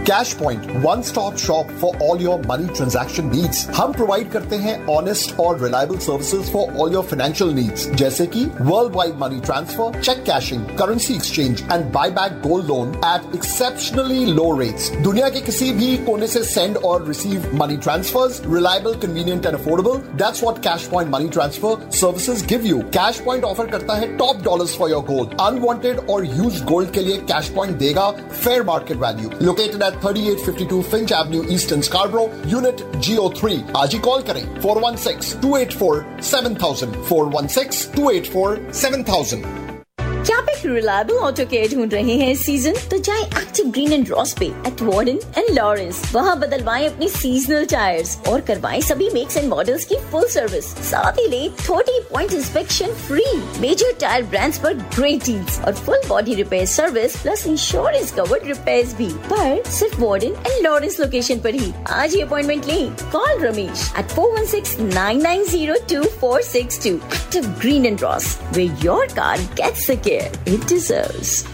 Cash point, one stop shop for all your money transaction needs. हम provide करते हैं honest और reliable services for all your financial needs, जैसे कि world wide money transfer, check caching, currency exchange and buy back gold loan eight exceptionally low rates. दुनिया के किसी भी कोने से सेंड और receive money transverse, reliable, convenient and affordable. That's what cash point money transfer services give you. Cash point offer करता है top dollars for your gold. Unwanted और यूज्ड गोल्ड के लिए कैश पॉइंट देगा fair market value. Located at 3852 Finch Avenue east in स्कार्बरो, unit GO3। आज ही call करें 416-284-7000, 416-284-7000। क्या आप एक रिलायबल ऑटो केयर ढूंढ रहे हैं इस सीजन? तो जाएं एक्टिव ग्रीन एंड रॉस पे एट वार्डन एंड लॉरेंस। वहाँ बदलवाएं अपनी सीजनल टायर्स और करवाएं सभी मेक्स एंड मॉडल्स की फुल सर्विस। साथ ही ले 30 point inspection free. Major tyre brands पर ग्रेट डील्स और full body repair service plus insurance covered repairs भी, पर सिर्फ वार्डन एंड लॉरेंस लोकेशन पर ही। आज ही अपॉइंटमेंट लें। Call Ramesh at 416-990-2462. Active Green and Ross, where your car gets the care it deserves.